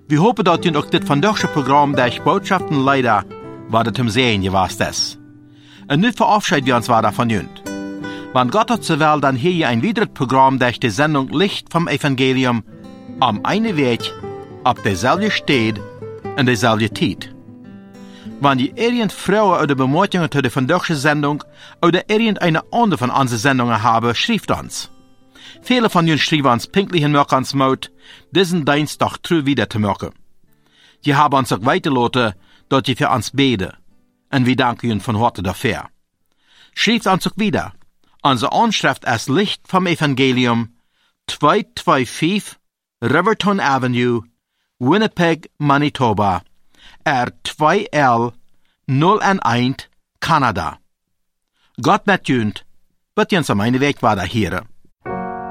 Wir hopen dat je ook dit vandaagse programma der Botschaften leider wat het hem zijn geweest is. En nu verabschieden wir uns weiter von junt. Wann Gott hat so will, dann hier je ein weiteres Programm durch die Sendung Licht vom Evangelium am einen Weg, auf derselbe Stad und derselbe Tijd. Wann je irgend Frauen oder Bemerkungen zu der vandaagse Sendung oder irgendeine andere von unseren Sendungen haben, schreibt uns. Viele von uns schreiben uns pünktlich in Mörkans Maut, diesen Dienstag treu wieder zu machen. Je haben uns auch weitergelassen, dass je für uns beten. Und wir danken Ihnen von Harte dafür. Schreibt uns auch wieder. Unsere Anschrift ist Licht vom Evangelium, 225 Riverton Avenue, Winnipeg, Manitoba, R2L 011, Kanada. Gott met junt, wird uns am einen Weg weiter hier.